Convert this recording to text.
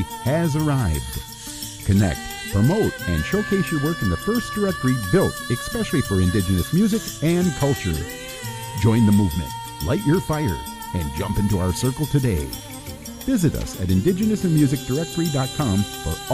has arrived. Connect, promote, and showcase your work in the first directory built especially for Indigenous music and culture. Join the movement, light your fire, and jump into our circle today. Visit us at indigenousinmusicdirectory.com for